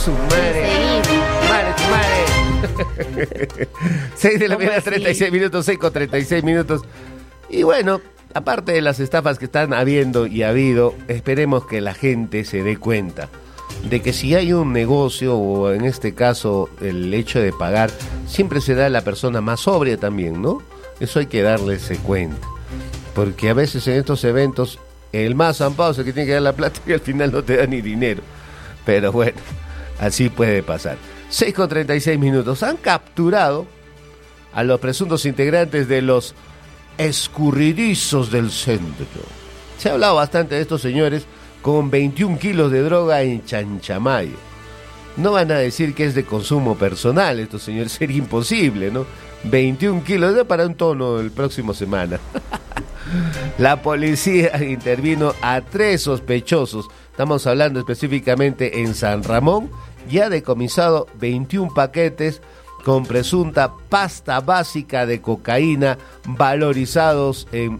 su madre. Madre. 6 de la mañana, 36 minutos, 6 con 36 minutos. Y bueno, aparte de las estafas que están habiendo y ha habido, esperemos que la gente se dé cuenta de que si hay un negocio, o en este caso el hecho de pagar, siempre se da a la persona más sobria también, ¿no? Eso hay que darles cuenta, porque a veces en estos eventos el más zampado es el que tiene que dar la plata y al final no te da ni dinero. Pero bueno, así puede pasar. 6 con 36 minutos. Han capturado a los presuntos integrantes de los escurridizos del centro. Se ha hablado bastante de estos señores con 21 kilos de droga en Chanchamayo. No van a decir que es de consumo personal estos señores, sería imposible, ¿no? 21 kilos, de para un tono el próximo semana. La policía intervino a 3 sospechosos, estamos hablando específicamente en San Ramón, y ha decomisado 21 paquetes con presunta pasta básica de cocaína valorizados en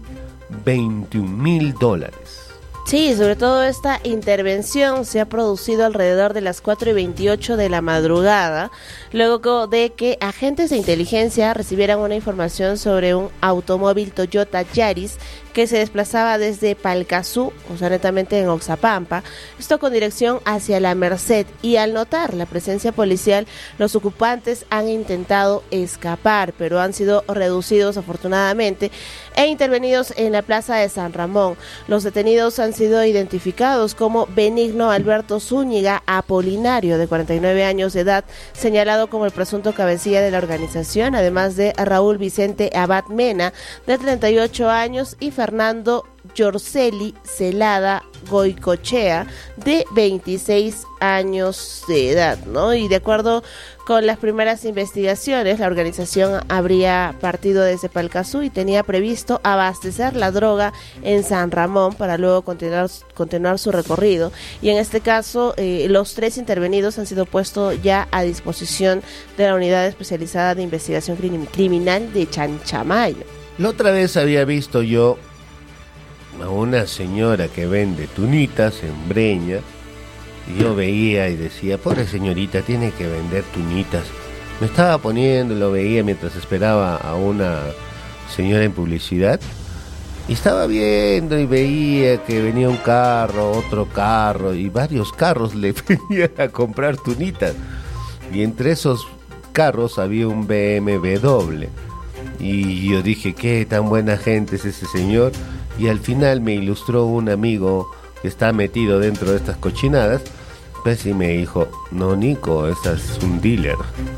$21,000. Sí, sobre todo esta intervención se ha producido alrededor de las 4:28 de la madrugada, luego de que agentes de inteligencia recibieran una información sobre un automóvil Toyota Yaris que se desplazaba desde Palcazú, o sea, netamente en Oxapampa, esto con dirección hacia La Merced, y al notar la presencia policial, los ocupantes han intentado escapar, pero han sido reducidos afortunadamente e intervenidos en la plaza de San Ramón. Los detenidos han sido identificados como Benigno Alberto Zúñiga Apolinario, de 49 años de edad, señalado como el presunto cabecilla de la organización, además de Raúl Vicente Abad Mena, de 38 años, y Fernando Yorceli Celada Goicochea, de 26 años de edad, ¿no? Y de acuerdo con las primeras investigaciones, la organización habría partido desde Palcazú y tenía previsto abastecer la droga en San Ramón para luego continuar su recorrido. Y en este caso, los 3 intervenidos han sido puestos ya a disposición de la Unidad Especializada de Investigación Criminal de Chanchamayo. La otra vez había visto yo a una señora que vende tunitas en Breña, y yo veía y decía, pobre señorita, tiene que vender tunitas. Me estaba poniendo y lo veía mientras esperaba a una señora en publicidad, y estaba viendo y veía que venía un carro, otro carro, y varios carros le venían a comprar tunitas, y entre esos carros había un BMW, y yo dije, qué tan buena gente es ese señor. Y al final me ilustró un amigo que está metido dentro de estas cochinadas, pues, y me dijo, no, Nico, ese es un dealer.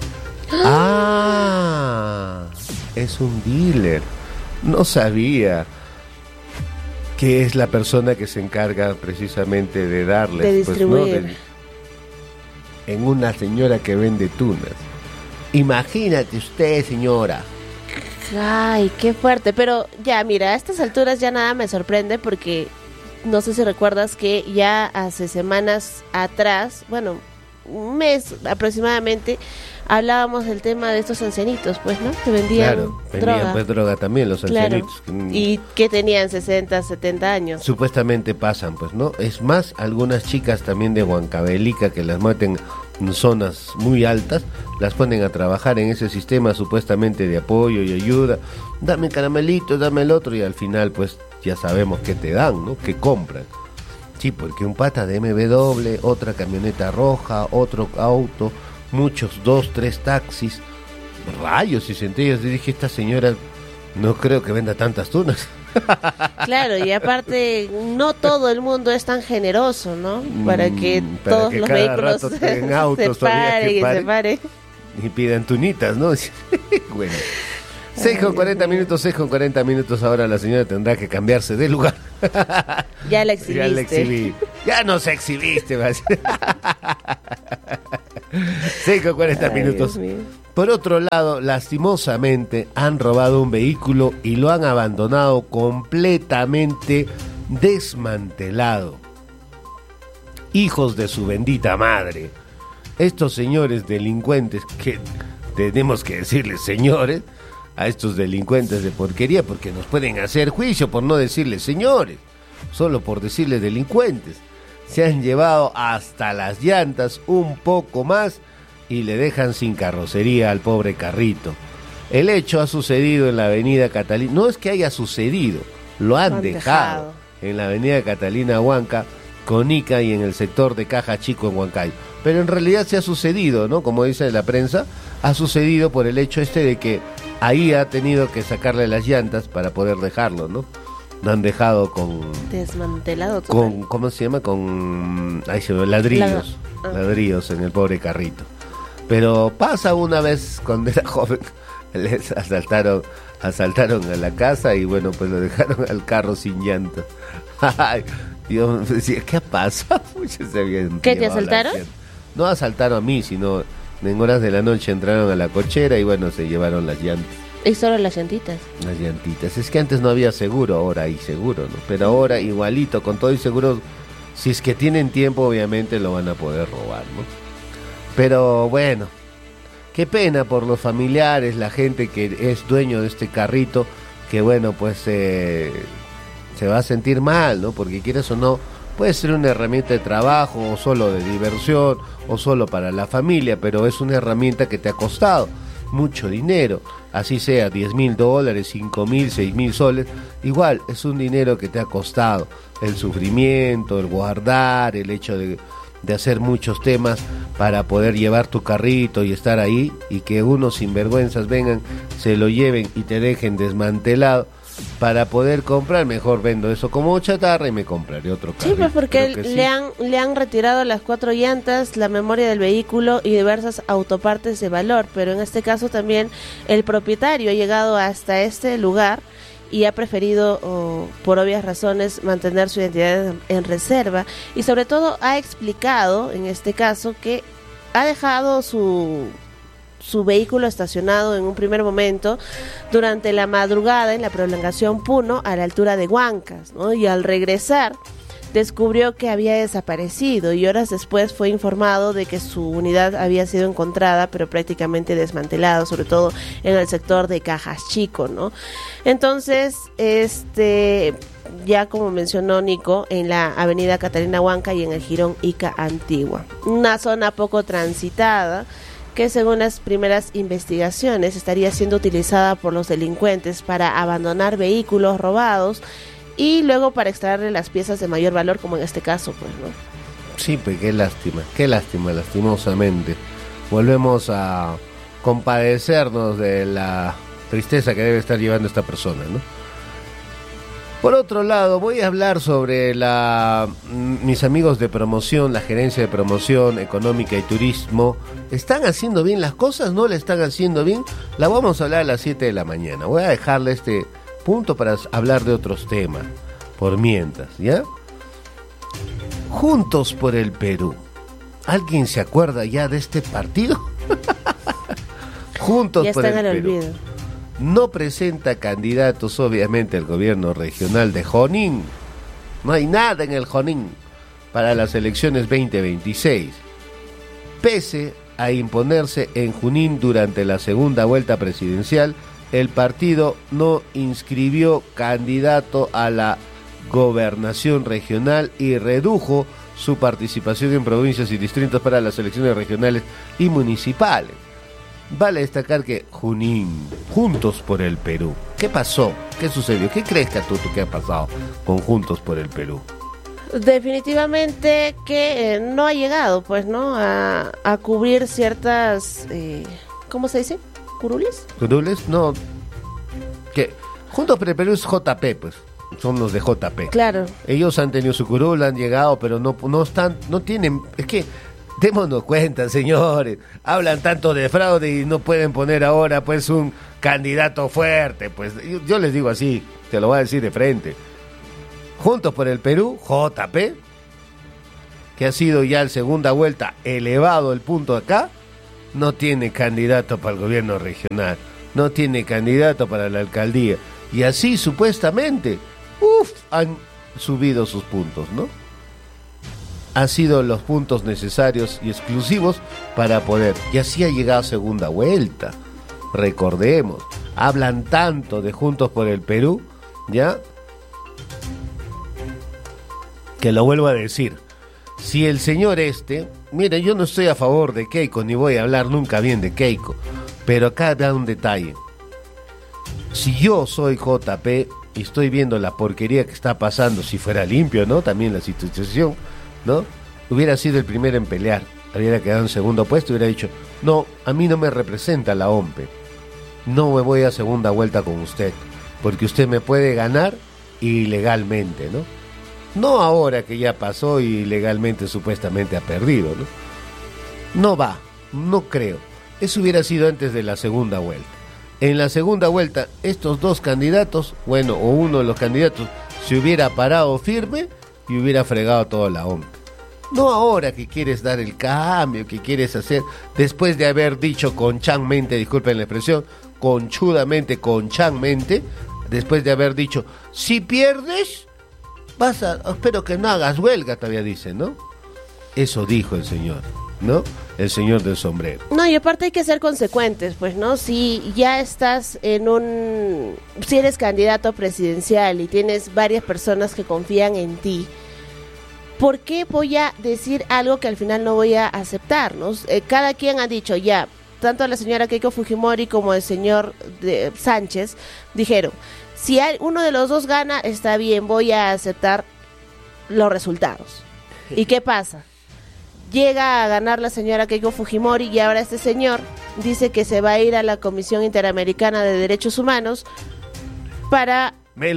Ah, es un dealer. No sabía que es la persona que se encarga precisamente de darles, de distribuir, pues, ¿no? En una señora que vende tunas. Imagínate usted, señora. Ay, qué fuerte, pero ya, mira, a estas alturas ya nada me sorprende, porque no sé si recuerdas que ya hace semanas atrás, bueno, un mes aproximadamente, hablábamos del tema de estos ancianitos, pues, ¿no? Que vendían, claro, vendían pues droga también, los ancianitos. Claro. Y que tenían 60, 70 años. Supuestamente pasan, pues, ¿no? Es más, algunas chicas también de Huancavelica que las meten en zonas muy altas, las ponen a trabajar en ese sistema supuestamente de apoyo y ayuda. Dame caramelito, dame el otro, y al final, pues, ya sabemos qué te dan, ¿no? Qué compran. Sí, porque un pata de MW, otra camioneta roja, otro auto, muchos 2, 3 taxis, rayos y centellas. Y dije, esta señora no creo que venda tantas tunas. Claro, y aparte no todo el mundo es tan generoso, ¿no? Para que todos los vehículos se paren y pidan tunitas, ¿no? Bueno, 6 con 40 minutos, 6 con 40 minutos. Ahora la señora tendrá que cambiarse de lugar. Ya la exhibiste. Ya la exhibí. Ya nos exhibiste, vas. 6 con 40 minutos. Por otro lado, lastimosamente han robado un vehículo y lo han abandonado completamente desmantelado. Hijos de su bendita madre. Estos señores delincuentes, que tenemos que decirles señores a estos delincuentes de porquería, porque nos pueden hacer juicio por no decirles señores, solo por decirles delincuentes. se han llevado hasta las llantas, un poco más, y le dejan sin carrocería al pobre carrito. El hecho ha sucedido en la avenida Catalina, no es que haya sucedido, lo han dejado en la avenida Catalina Huanca, con Ica y en el sector de Caja Chico en Huancayo. Pero en realidad se ha sucedido, ¿no? Como dice la prensa, ha sucedido por el hecho de que ahí ha tenido que sacarle las llantas para poder dejarlo, ¿no? Lo han dejado con... Desmantelado. Con, ¿cómo se llama? Con... Ahí se ve, ladrillos. Ladrillos en el pobre carrito. Pero pasa una vez cuando era joven, les asaltaron a la casa y bueno, pues lo dejaron al carro sin llantas. Yo decía, ¿qué pasa? ¿Qué, te asaltaron? No asaltaron a mí, sino en horas de la noche entraron a la cochera y bueno, se llevaron las llantas. ¿Y solo las llantitas? Las llantitas. Es que antes no había seguro, ahora hay seguro, ¿no? Pero ahora igualito, con todo y seguro, si es que tienen tiempo, obviamente lo van a poder robar, ¿no? Pero bueno, qué pena por los familiares, la gente que es dueño de este carrito, que bueno, pues se va a sentir mal, ¿no? Porque quieres o no, puede ser una herramienta de trabajo, o solo de diversión, o solo para la familia, pero es una herramienta que te ha costado mucho dinero, así sea $10,000, $5,000, $6,000 soles, igual es un dinero que te ha costado, el sufrimiento, el guardar, el hecho de hacer muchos temas para poder llevar tu carrito y estar ahí, y que unos sinvergüenzas vengan, se lo lleven y te dejen desmantelado para poder comprar. Mejor vendo eso como chatarra y me compraré otro carrito. Sí, pues porque le han retirado las 4 llantas, la memoria del vehículo y diversas autopartes de valor, pero en este caso también el propietario ha llegado hasta este lugar y ha preferido, por obvias razones, mantener su identidad en reserva, y sobre todo ha explicado en este caso que ha dejado su vehículo estacionado en un primer momento durante la madrugada en la prolongación Puno a la altura de Huancas, ¿no? Y al regresar descubrió que había desaparecido, y horas después fue informado de que su unidad había sido encontrada pero prácticamente desmantelada, sobre todo en el sector de Cajas Chico, ¿no? Entonces, ya como mencionó Nico, en la avenida Catalina Huanca y en el jirón Ica Antigua, una zona poco transitada que según las primeras investigaciones estaría siendo utilizada por los delincuentes para abandonar vehículos robados y luego para extraerle las piezas de mayor valor, como en este caso, pues, ¿no? Sí, pues qué lástima, lastimosamente. Volvemos a compadecernos de la tristeza que debe estar llevando esta persona, ¿no? Por otro lado, voy a hablar sobre mis amigos de promoción, la gerencia de promoción económica y turismo. ¿Están haciendo bien las cosas? ¿No le están haciendo bien? La vamos a hablar a las 7 de la mañana. Voy a dejarle este punto para hablar de otros temas, por mientras, ¿ya? Juntos por el Perú. ¿Alguien se acuerda ya de este partido? Juntos ya por el Perú. Olvido. No presenta candidatos, obviamente, el gobierno regional de Junín. No hay nada en el Junín para las elecciones 2026. Pese a imponerse en Junín durante la segunda vuelta presidencial, el partido no inscribió candidato a la gobernación regional y redujo su participación en provincias y distritos para las elecciones regionales y municipales. Vale destacar que Junín, Juntos por el Perú. ¿Qué pasó? ¿Qué sucedió? ¿Qué crees que ha pasado con Juntos por el Perú? Definitivamente que no ha llegado, pues, ¿no? A cubrir ciertas, ¿cómo se dice? ¿Curules? ¿Curules? No. Que Juntos por el Perú es JP, pues. Son los de JP. Claro. Ellos han tenido su curul, han llegado, pero no tienen. Es que démonos cuenta, señores. Hablan tanto de fraude y no pueden poner ahora, pues, un candidato fuerte. Pues yo les digo así, te lo voy a decir de frente. Juntos por el Perú, JP, que ha sido ya en segunda vuelta elevado el punto acá, no tiene candidato para el gobierno regional, no tiene candidato para la alcaldía. Y así, supuestamente, han subido sus puntos, ¿no? Han sido los puntos necesarios y exclusivos para poder. Y así ha llegado a segunda vuelta. Recordemos, hablan tanto de Juntos por el Perú, ¿ya? Que lo vuelvo a decir. si el señor mire, yo no estoy a favor de Keiko, ni voy a hablar nunca bien de Keiko, pero acá da un detalle. Si yo soy JP y estoy viendo la porquería que está pasando, si fuera limpio, ¿no? También la situación, ¿no? Hubiera sido el primero en pelear, hubiera quedado en segundo puesto y hubiera dicho, no, a mí no me representa la OMPE, no me voy a segunda vuelta con usted, porque usted me puede ganar ilegalmente, ¿no? No ahora que ya pasó y legalmente supuestamente ha perdido, ¿no? No va, no creo. Eso hubiera sido antes de la segunda vuelta. En la segunda vuelta, estos dos candidatos, bueno, o uno de los candidatos, se hubiera parado firme y hubiera fregado toda la OMP. No ahora que quieres dar el cambio, que quieres hacer, después de haber dicho conchanmente, disculpen la expresión, conchanmente, después de haber dicho, si pierdes, espero que no hagas huelga, todavía dice, ¿no? Eso dijo el señor, ¿no? El señor del sombrero. No, y aparte hay que ser consecuentes, pues, ¿no? Si ya estás si eres candidato presidencial y tienes varias personas que confían en ti, ¿por qué voy a decir algo que al final no voy a aceptar, ¿no? Cada quien ha dicho ya, tanto la señora Keiko Fujimori como el señor Sánchez dijeron, si uno de los dos gana, está bien, voy a aceptar los resultados. ¿Y qué pasa? Llega a ganar la señora Keiko Fujimori y ahora este señor dice que se va a ir a la Comisión Interamericana de Derechos Humanos para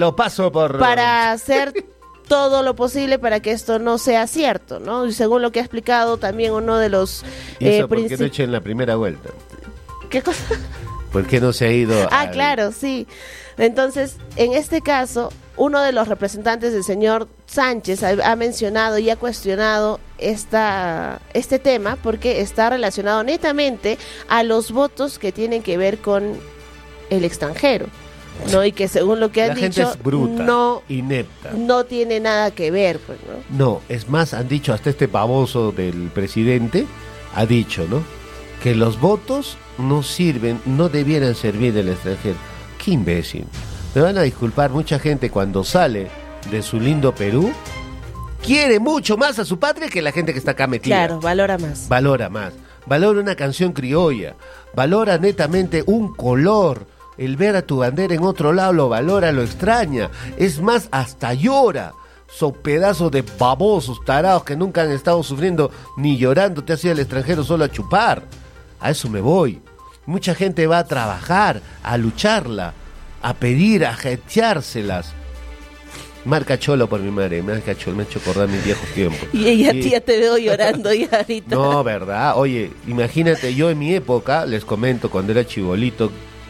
hacer todo lo posible para que esto no sea cierto, ¿no? Y según lo que ha explicado también uno de los ¿Y eso por qué no echa en la primera vuelta? ¿Qué cosa? ¿Por qué no se ha ido? Claro, sí. Entonces, en este caso, uno de los representantes del señor Sánchez ha mencionado y ha cuestionado este tema porque está relacionado netamente a los votos que tienen que ver con el extranjero, ¿no? Y que según lo que han dicho, gente es bruta, inepta. No tiene nada que ver, pues, ¿no? No, es más, han dicho hasta este baboso del presidente, ha dicho, ¿no? Que los votos no sirven, no debieran servir del extranjero. ¡Qué imbécil! Me van a disculpar, mucha gente cuando sale de su lindo Perú quiere mucho más a su patria que la gente que está acá metida. Claro, valora más. Valora más. Valora una canción criolla. Valora netamente un color. El ver a tu bandera en otro lado lo valora, lo extraña. Es más, hasta llora. Son pedazos de babosos, tarados que nunca han estado sufriendo ni llorando. Te has ido al extranjero solo a chupar. A eso me voy. Mucha gente va a trabajar, a lucharla, a pedir, a jeteárselas. Marca Cholo por mi madre, me ha hecho acordar mis viejos tiempos. Y ella ya te veo llorando ya ahorita. No, ¿verdad? Oye, imagínate, yo en mi época, les comento, cuando era chibolito,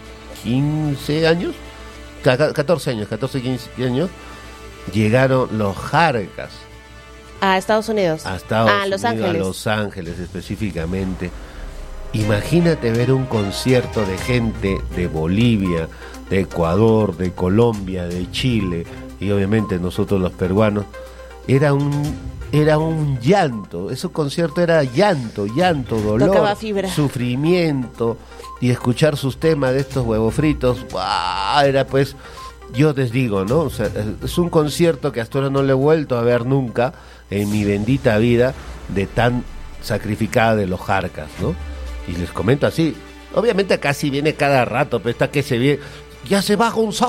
15 años, 14 años, 15 años, llegaron los Jarcas. A Estados Unidos. A Estados Unidos, Los Ángeles. a Los Ángeles específicamente. Imagínate ver un concierto de gente de Bolivia, de Ecuador, de Colombia, de Chile y obviamente nosotros los peruanos. Era un llanto, ese concierto era llanto, dolor, tocaba fibra, sufrimiento, y escuchar sus temas de estos huevos fritos, ¡guau! Era pues, yo les digo, ¿no? O sea, es un concierto que hasta ahora no le he vuelto a ver nunca en mi bendita vida de tan sacrificada de los Jarcas, ¿no? Y les comento así, obviamente acá sí viene cada rato, pero está que se viene, ya se va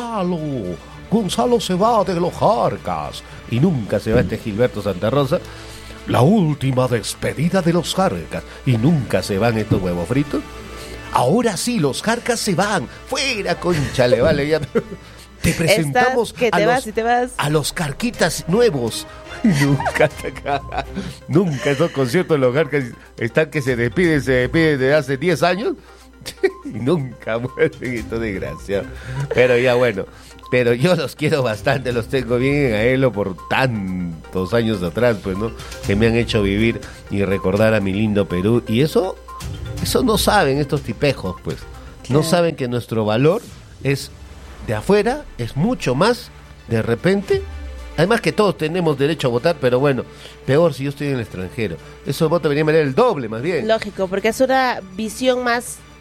Gonzalo se va de los Jarcas, y nunca se va este Gilberto Santa Rosa, la última despedida de los Jarcas, y nunca se van estos huevos fritos. Ahora sí, los Jarcas se van, fuera conchale, vale, ya te presentamos a los Carquitas nuevos. Nunca esos conciertos de los Jarcas están que se despiden de hace 10 años y nunca mueren estos desgraciados. Pero ya bueno, pero yo los quiero bastante, los tengo bien en Aelo por tantos años atrás, pues, ¿no? Que me han hecho vivir y recordar a mi lindo Perú. Y eso no saben estos tipejos, pues. No saben que nuestro valor es de afuera, es mucho más de repente. Además que todos tenemos derecho a votar, pero bueno, peor si yo estoy en el extranjero. Eso voto debería valer el doble, más bien. Lógico, porque es una visión más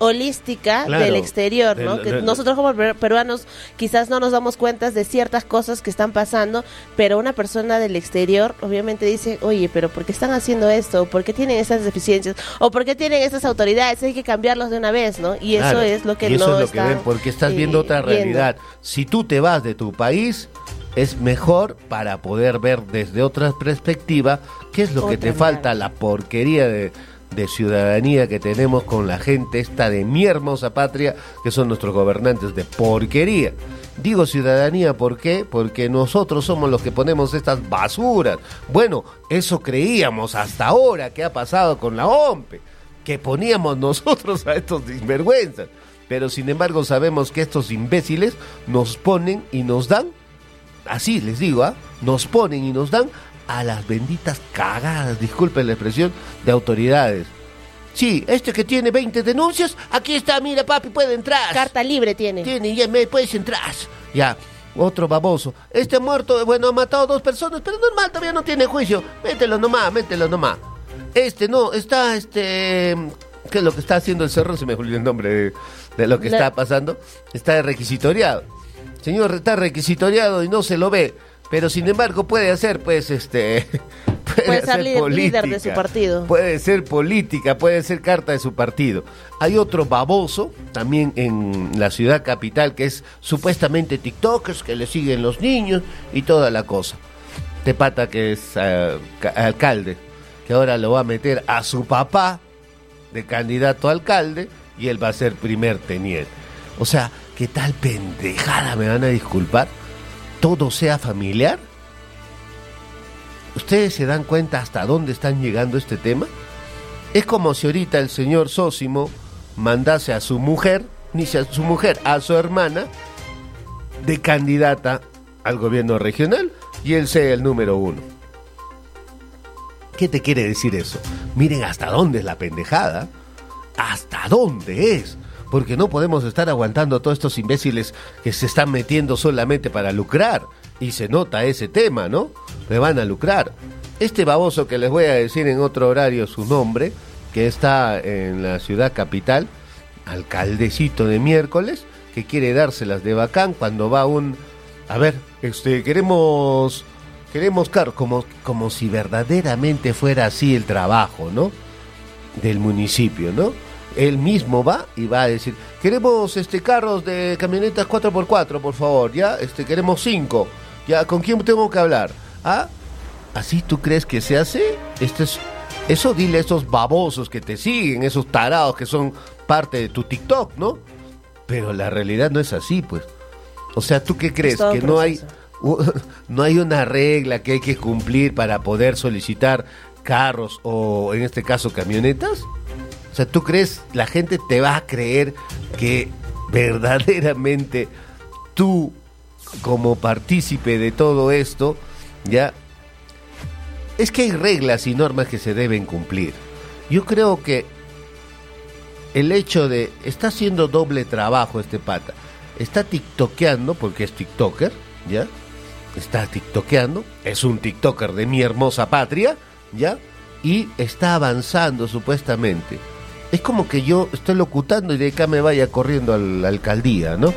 holística del exterior, ¿no? Que nosotros como peruanos quizás no nos damos cuenta de ciertas cosas que están pasando, pero una persona del exterior obviamente dice, oye, pero ¿por qué están haciendo esto? ¿Por qué tienen esas deficiencias? ¿O por qué tienen esas autoridades? Hay que cambiarlos de una vez, ¿no? Y eso es lo que y eso no es lo está, que ven, porque estás viendo otra realidad. Si tú te vas de tu país, es mejor para poder ver desde otra perspectiva qué es lo que te falta, la porquería de ciudadanía que tenemos con la gente esta de mi hermosa patria, que son nuestros gobernantes de porquería. Digo ciudadanía, ¿por qué? Porque nosotros somos los que ponemos estas basuras. Bueno, eso creíamos hasta ahora. ¿Qué ha pasado con la OMPE? Que poníamos nosotros a estos sinvergüenzas. Pero sin embargo sabemos que estos imbéciles nos ponen y nos dan, así les digo, nos ponen y nos dan a las benditas cagadas, disculpen la expresión, de autoridades. Sí, este que tiene 20 denuncias, aquí está, mira papi, puede entrar. Carta libre tiene. Ya puedes entrar. Ya, otro baboso. Este muerto, bueno, ha matado 2 personas, pero normal, todavía no tiene juicio. Mételo nomás. Este no, está, ¿qué es lo que está haciendo el Cerro? Se me olvidó el nombre de lo que está pasando. Está requisitoriado. Señor, está requisitoriado y no se lo ve. Pero sin embargo puede hacer, pues, puede ser líder de su partido. Puede ser política, puede ser carta de su partido. Hay otro baboso, también en la ciudad capital, que es supuestamente tiktokers, que le siguen los niños y toda la cosa. Este pata que es alcalde, que ahora lo va a meter a su papá de candidato a alcalde y él va a ser primer teniente. O sea, ¿qué tal pendejada? Me van a disculpar. Todo sea familiar. ¿Ustedes se dan cuenta hasta dónde están llegando este tema? Es como si ahorita el señor Sósimo mandase a su mujer, a su hermana, de candidata al gobierno regional y él sea el número 1. ¿Qué te quiere decir eso? Miren hasta dónde es la pendejada. ¿Hasta dónde es? Porque no podemos estar aguantando a todos estos imbéciles que se están metiendo solamente para lucrar. Y se nota ese tema, ¿no? Le van a lucrar. Este baboso que les voy a decir en otro horario su nombre, que está en la ciudad capital, alcaldecito de miércoles, que quiere dárselas de bacán cuando va a ver, queremos claro, como si verdaderamente fuera así el trabajo, ¿no? Del municipio, ¿no? Él mismo va y va a decir, queremos carros de camionetas 4x4, por favor, ya, queremos 5, ya, ¿con quién tengo que hablar? ¿Ah? ¿Así tú crees que se hace? Eso dile a esos babosos que te siguen, esos tarados que son parte de tu TikTok, ¿no? Pero la realidad no es así, pues. O sea, ¿tú qué crees? Que no hay una regla que hay que cumplir para poder solicitar carros o, en este caso, camionetas. O sea, ¿tú crees, la gente te va a creer que verdaderamente tú, como partícipe de todo esto, ya? Es que hay reglas y normas que se deben cumplir. Yo creo que el hecho de... Está haciendo doble trabajo este pata. Está tiktokeando, porque es tiktoker, ¿ya? Está tiktokeando, es un tiktoker de mi hermosa patria, ¿ya? Y está avanzando supuestamente. Es como que yo estoy locutando y de acá me vaya corriendo a la alcaldía, ¿no?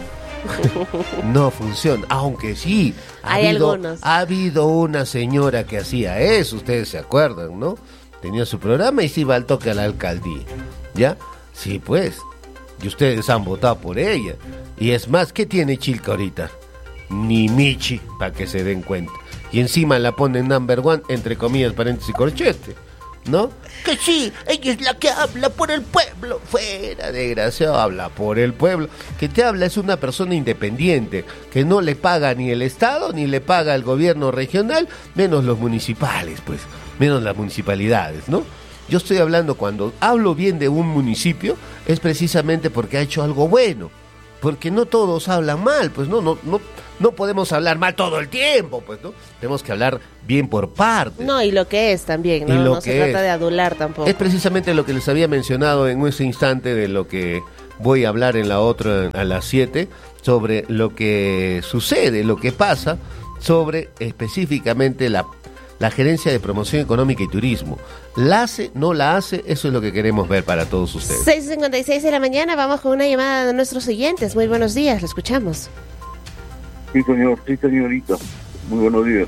No funciona, aunque sí, ha habido una señora que hacía eso, ustedes se acuerdan, ¿no? Tenía su programa y se iba al toque a la alcaldía, ¿ya? Sí, pues, y ustedes han votado por ella. Y es más, ¿qué tiene Chilca ahorita? Ni Michi, para que se den cuenta. Y encima la ponen number 1, entre comillas, paréntesis y corchete, ¿no? Que sí, ella es la que habla por el pueblo. Fuera, desgraciado, habla por el pueblo. Que te habla es una persona independiente, que no le paga ni el Estado, ni le paga el gobierno regional, menos los municipales, pues, menos las municipalidades, ¿no? Yo estoy hablando, cuando hablo bien de un municipio, es precisamente porque ha hecho algo bueno. Porque no todos hablan mal, pues no podemos hablar mal todo el tiempo, pues, ¿no? Tenemos que hablar bien por partes. No, y lo que es también, ¿no? No se trata de adular tampoco. Es precisamente lo que les había mencionado en ese instante, de lo que voy a hablar en la otra, a las 7, sobre lo que sucede, lo que pasa, sobre específicamente la Gerencia de Promoción Económica y Turismo. ¿La hace, no la hace? Eso es lo que queremos ver para todos ustedes. 6:56 de la mañana, vamos con una llamada de nuestros oyentes. Muy buenos días, lo escuchamos. Sí, señor, sí, señorita. Muy buenos días.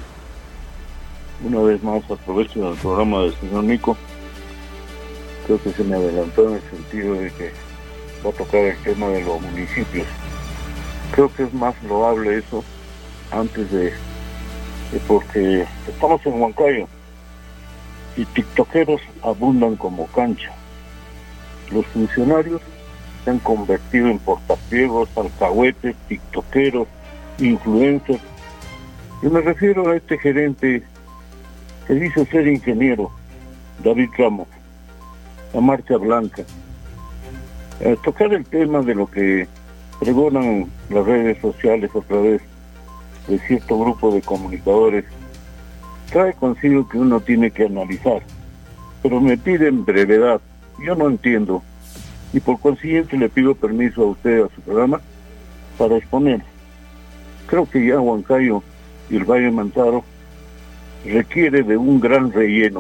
Una vez más aprovecho el programa del señor Nico. Creo que se me adelantó en el sentido de que va a tocar el tema de los municipios. Creo que es más loable eso antes de porque estamos en Huancayo y tiktokeros abundan como cancha. Los funcionarios se han convertido en portapliegos, alcahuetes, tiktokeros, influencers. Yo me refiero a este gerente que dice ser ingeniero, David Ramos, la Marcha Blanca. Tocar el tema de lo que pregonan las redes sociales a través de cierto grupo de comunicadores trae consigo que uno tiene que analizar, pero me piden brevedad. Yo no entiendo y por consiguiente le pido permiso a usted, a su programa, para exponer. Creo que ya Huancayo y el Valle Mantaro requiere de un gran relleno.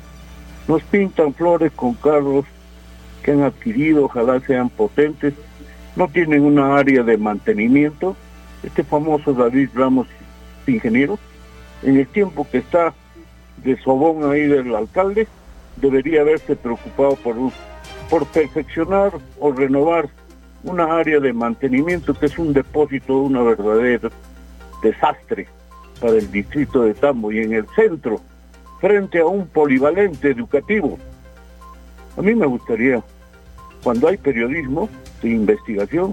Nos pintan flores con carros que han adquirido, ojalá sean potentes, no tienen una área de mantenimiento. Este famoso David Ramos, ingeniero, en el tiempo que está de sobón ahí del alcalde, debería haberse preocupado por perfeccionar o renovar una área de mantenimiento que es un depósito, una verdadera desastre para el distrito de Tambo y en el centro, frente a un polivalente educativo. A mí me gustaría, cuando hay periodismo de investigación,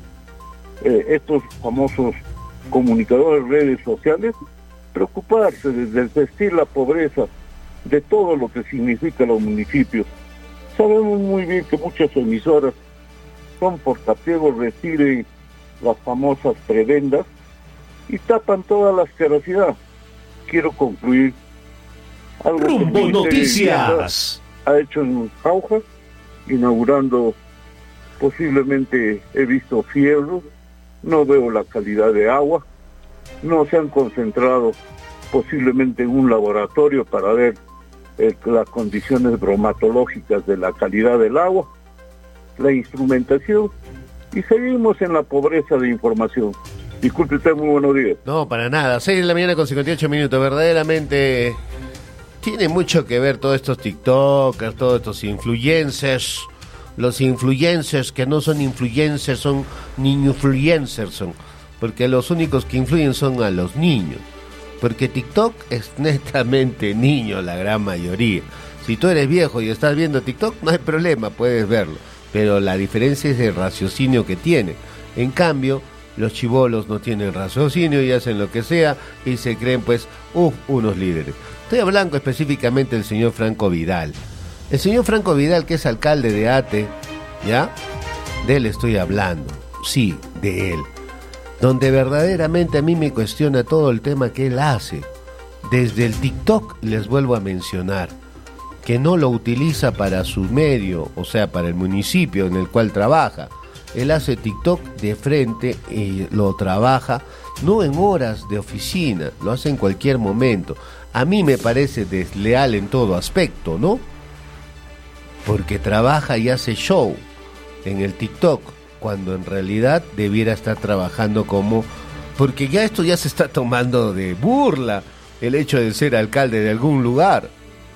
estos famosos comunicadores de redes sociales, preocuparse de desvestir la pobreza de todo lo que significa los municipios. Sabemos muy bien que muchas emisoras son portapliegos, reciben las famosas prebendas y tapan toda la asquerosidad. Quiero concluir algo Rumbo que Noticias ha hecho en Jauja, inaugurando, posiblemente he visto fierros, no veo la calidad de agua, no se han concentrado posiblemente en un laboratorio para ver las condiciones bromatológicas de la calidad del agua, la instrumentación, y seguimos en la pobreza de información. Disculpe usted, muy buenos días. No, para nada. 6 de la mañana con 58 minutos. Verdaderamente tiene mucho que ver todos estos TikTokers, todos estos influencers. Los influencers que no son influencers, son niño-influencers, son. Porque los únicos que influyen son a los niños. Porque TikTok es netamente niño la gran mayoría. Si tú eres viejo y estás viendo TikTok, no hay problema, puedes verlo. Pero la diferencia es el raciocinio que tiene. En cambio, los chibolos no tienen raciocinio y hacen lo que sea y se creen pues unos líderes. Estoy hablando específicamente del señor Franco Vidal. El señor Franco Vidal, que es alcalde de Ate, ¿ya? De él estoy hablando, sí, de él. Donde verdaderamente a mí me cuestiona todo el tema que él hace. Desde el TikTok, les vuelvo a mencionar, que no lo utiliza para su medio, o sea, para el municipio en el cual trabaja. Él hace TikTok de frente y lo trabaja, no en horas de oficina, lo hace en cualquier momento. A mí me parece desleal en todo aspecto, ¿no? Porque trabaja y hace show en el TikTok, cuando en realidad debiera estar trabajando como... Porque ya esto ya se está tomando de burla, el hecho de ser alcalde de algún lugar.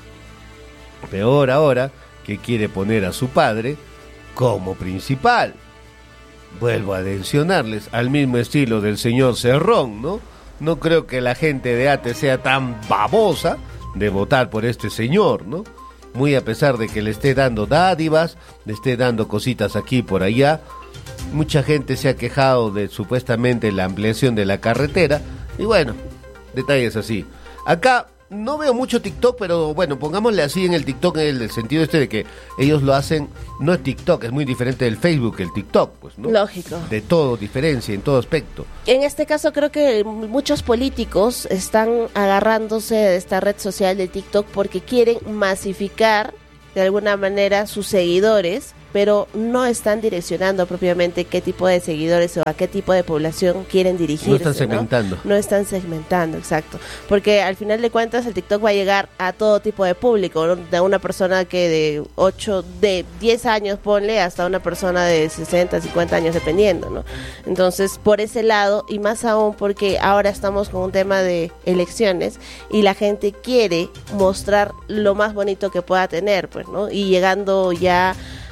Peor ahora que quiere poner a su padre como principal. Vuelvo a mencionarles, al mismo estilo del señor Cerrón, ¿no? No creo que la gente de Ate sea tan babosa de votar por este señor, ¿no? Muy a pesar de que le esté dando dádivas, le esté dando cositas aquí y por allá. Mucha gente se ha quejado de supuestamente la ampliación de la carretera. Y bueno, detalles así. Acá no veo mucho TikTok, pero bueno, pongámosle así en el TikTok, en el sentido de que ellos lo hacen, no es TikTok, es muy diferente del Facebook, el TikTok, pues, ¿no? Lógico. De todo, diferencia, en todo aspecto. En este caso creo que muchos políticos están agarrándose de esta red social de TikTok porque quieren masificar de alguna manera sus seguidores, pero no están direccionando propiamente qué tipo de seguidores o a qué tipo de población quieren dirigirse. No están segmentando. No están segmentando, exacto. Porque al final de cuentas el TikTok va a llegar a todo tipo de público, ¿no? De una persona que de 10 años, ponle, hasta una persona de 60, 50 años, dependiendo, ¿no? Entonces, por ese lado, y más aún porque ahora estamos con un tema de elecciones y la gente quiere mostrar lo más bonito que pueda tener, pues, ¿no? Y llegando ya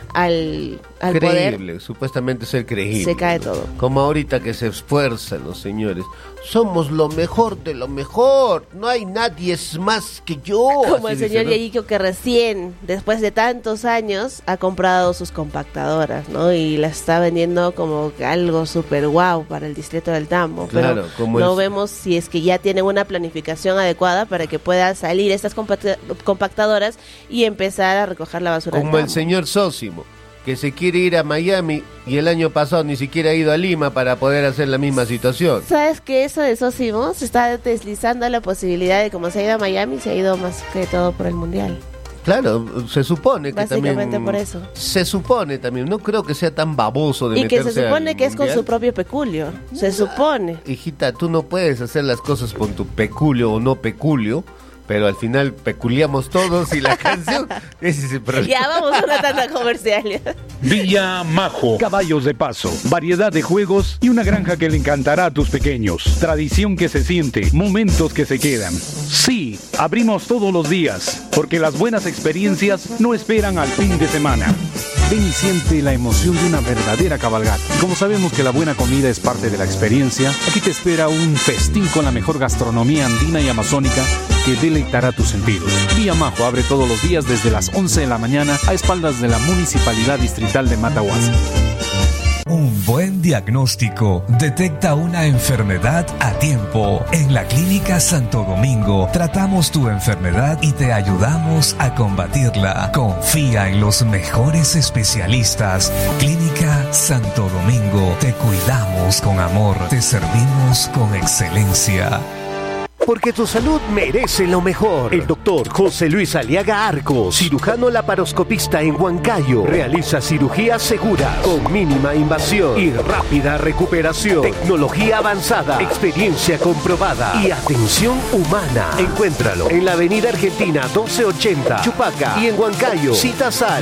al creíble, poder, supuestamente ser creíble. se cae todo. Como ahorita que se esfuerzan los señores. Somos lo mejor de lo mejor. No hay nadie es más que yo. Como Así el señor dice, ¿no? Yayiko, que recién, después de tantos años, ha comprado sus compactadoras, ¿no? Y la está vendiendo como algo súper guau para el distrito del Tambo. Claro, pero como no vemos si es que ya tienen una planificación adecuada para que pueda salir estas compactadoras y empezar a recoger la basura del Como el Tambo. señor Sósimo, que se quiere ir a Miami y el año pasado ni siquiera ha ido a Lima para poder hacer la misma situación. ¿Sabes que eso de Sósimo se está deslizando la posibilidad de, como se ha ido a Miami, se ha ido más que todo por el Mundial? Claro, se supone que Básicamente también... por eso. Se supone también, no creo que sea tan baboso de Y que meterse se supone al que es con Mundial. su propio peculio. Se supone. Hijita, tú no puedes hacer las cosas con tu peculio o no peculio, pero al final peculiamos todos y la canción ese es el problema. Ya vamos a una tanda comercial. Villa Majo, caballos de paso, variedad de juegos y una granja que le encantará a tus pequeños. Tradición que se siente, momentos que se quedan. Sí, abrimos todos los días, porque las buenas experiencias no esperan al fin de semana. Ven y siente la emoción de una verdadera cabalgata. Y como sabemos que la buena comida es parte de la experiencia, aquí te espera un festín con la mejor gastronomía andina y amazónica que deleitará tus sentidos. Villa Majo abre todos los días desde las 11 de la mañana a espaldas de la Municipalidad Distrital de Matahuasi. Un buen diagnóstico detecta una enfermedad a tiempo. En la Clínica Santo Domingo tratamos tu enfermedad y te ayudamos a combatirla. Confía en los mejores especialistas. Clínica Santo Domingo. Te cuidamos con amor. Te servimos con excelencia. Porque tu salud merece lo mejor. El doctor José Luis Aliaga Arcos, cirujano laparoscopista en Huancayo, realiza cirugías seguras, con mínima invasión y rápida recuperación. Tecnología avanzada, experiencia comprobada y atención humana. Encuéntralo en la Avenida Argentina 1280, Chupaca, y en Huancayo. Citas al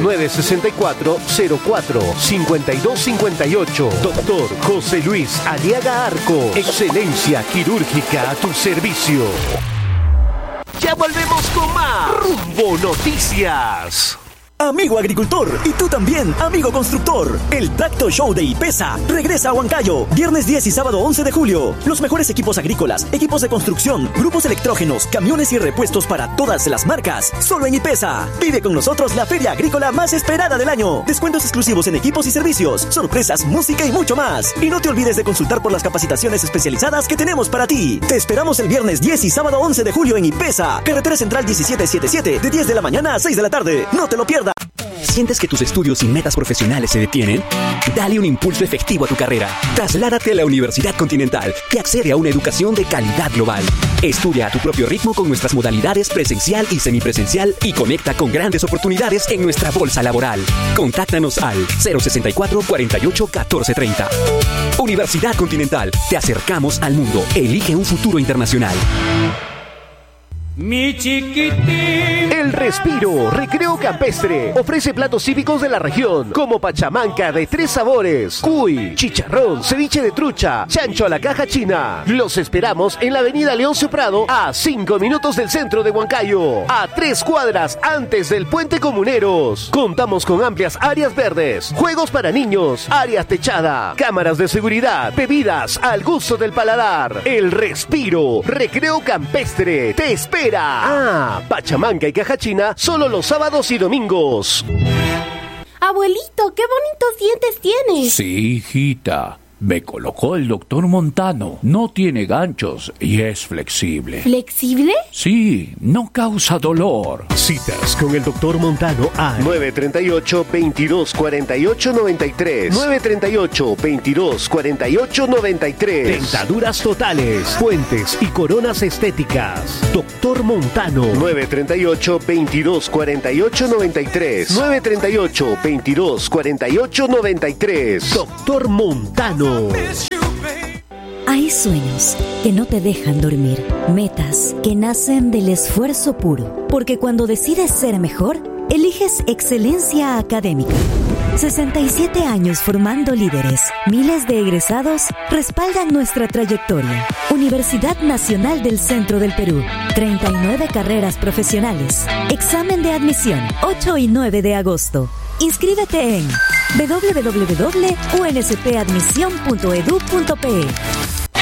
964-04-5258. Doctor José Luis Aliaga Arcos. Excelencia quirúrgica a tu servicio. Ya volvemos con más Rumbo Noticias. Amigo agricultor, y tú también, amigo constructor. El Tracto Show de IPESA regresa a Huancayo, viernes 10 y sábado 11 de julio. Los mejores equipos agrícolas, equipos de construcción, grupos electrógenos, camiones y repuestos para todas las marcas. Solo en IPESA. Vive con nosotros la feria agrícola más esperada del año. Descuentos exclusivos en equipos y servicios, sorpresas, música y mucho más. Y no te olvides de consultar por las capacitaciones especializadas que tenemos para ti. Te esperamos el viernes 10 y sábado 11 de julio en IPESA, Carretera Central 1777, de 10 de la mañana a 6 de la tarde. No te lo pierdas. ¿Sientes que tus estudios y metas profesionales se detienen? Dale un impulso efectivo a tu carrera. Trasládate a la Universidad Continental y accede a una educación de calidad global. Estudia a tu propio ritmo con nuestras modalidades presencial y semipresencial y conecta con grandes oportunidades en nuestra bolsa laboral. Contáctanos al 064 48 14 30. Universidad Continental. Te acercamos al mundo. Elige un futuro internacional. Mi chiquitín. El Respiro Recreo Campestre ofrece platos típicos de la región, como pachamanca de 3 sabores, cuy, chicharrón, ceviche de trucha, chancho a la caja china. Los esperamos en la avenida Leoncio Prado, a 5 minutos del centro de Huancayo, a 3 cuadras antes del Puente Comuneros. Contamos con amplias áreas verdes, juegos para niños, áreas techada, cámaras de seguridad, bebidas al gusto del paladar. El Respiro Recreo Campestre te espera. Pachamanca y caja china solo los sábados y domingos. Abuelito, qué bonitos dientes tienes. Sí, hijita. Me colocó el doctor Montano. No tiene ganchos y es flexible. ¿Flexible? Sí, no causa dolor. Citas con el doctor Montano al 938-2248-93. 938-2248-93. Dentaduras totales, puentes y coronas estéticas. Doctor Montano. 938-2248-93. 938-2248-93. Doctor Montano. Hay sueños que no te dejan dormir, metas que nacen del esfuerzo puro, porque cuando decides ser mejor, eliges excelencia académica. 67 años formando líderes, miles de egresados respaldan nuestra trayectoria. Universidad Nacional del Centro del Perú, 39 carreras profesionales. Examen de admisión, 8 y 9 de agosto. Inscríbete en www.unspadmisión.edu.pe.